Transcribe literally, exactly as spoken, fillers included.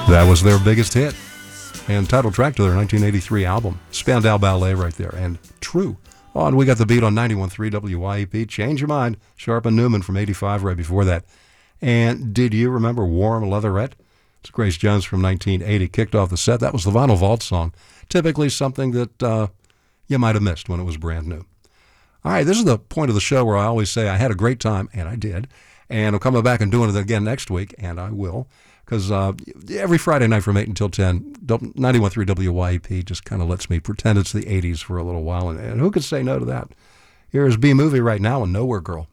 That was their biggest hit and title track to their nineteen eighty-three album, Spandau Ballet right there, and True. Oh, and we got the beat on ninety-one point three W Y E P, Change Your Mind, Sharp and Newman from eighty-five right before that. And did you remember Warm Leatherette? It's Grace Jones from nineteen eighty, kicked off the set. That was the Vinyl Vault song, typically something that uh, you might have missed when it was brand new. All right, this is the point of the show where I always say I had a great time, and I did, and I'm coming back and doing it again next week, and I will, because uh, every Friday night from eight until ten, ninety-one point three W Y E P just kind of lets me pretend it's the eighties for a little while, and, and who could say no to that? Here is B-Movie right now and Nowhere Girl.